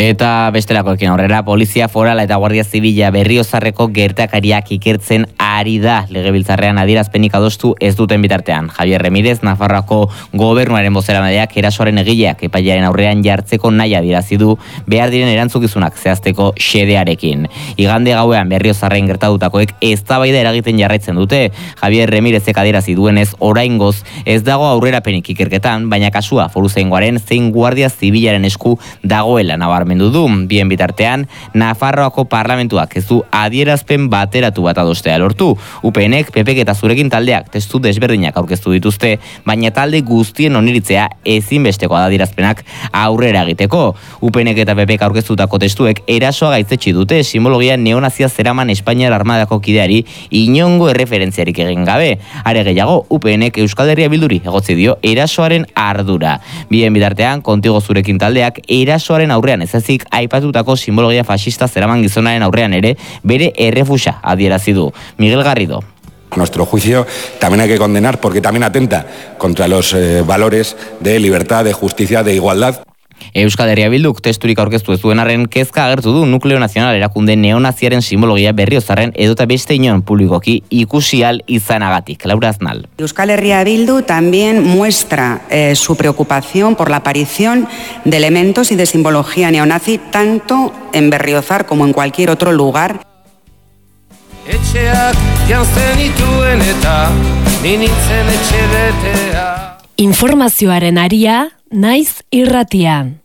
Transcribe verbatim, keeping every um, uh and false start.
Eta bestelakoekin aurrera, polizia forala eta guardia zibila Berriozarreko gertakariak ikertzen ari da. Legebiltzarrean adierazpenik adostu ez duten bitartean. Javier Remírez, Nafarroako gobernuaren bozeramaileak erasoaren egileak epailearen aurrean jartzeko nahi adierazi du behar diren erantzukizunak zehazteko xedearekin. Igande gauean Berriozarren gertatutakoek eztabaida eragiten jarraitzen dute. Javier Remírezek adierazi duenez oraingoz ez dago aurrerapenik ikerketan, baina kasua foruzaingoaren zein guardia zibilaren esku dagoela nabarmendu du. Bien bitartean, Nafarroako parlamentuak ez du adierazpen bateratu bat adostea lortu. U P Nek, P Pek eta zurekin taldeak testu desberdinak aurkeztu dituzte, baina talde guztien oniritzea ezinbesteko adierazpenak aurrera egiteko. U P Nek eta P Pek aurkeztutako testuek erasoa gaitzetsi dute simbologia neonazia zeraman Espainiar Armadako kideari inongo erreferentziarik egin gabe. Are gehiago, U P Nek Euskal Herria Bilduri egotzi dio erasoaren ardura. Bien bitartean, Kontigo zurekin taldeak erasoaren aurrean ezazik aipatutako simbologia fascista zeraman gizonaren aurrean ere bere errefusa adierazi du. Miguel Garrido. A nuestro juicio también hay que condenar porque también atenta contra los eh, valores de libertad, de justicia, de igualdad. Euskal Herria Bilduk testurik aurkeztu ez duen arren kezka agertu du Nukleo Nazional erakunde neonaziaren simbologia Berriozarren edota beste inon publikoki ikusi ahal izanagatik. Laura Aznal. Euskal Herria Bildu también muestra eh, su preocupación por la aparición de elementos y de simbología neonazi tanto en Berriozar como en cualquier otro lugar. Etxeak jantzen ituen eta nintzen etxe betea. Informazioaren aria, naiz irratia.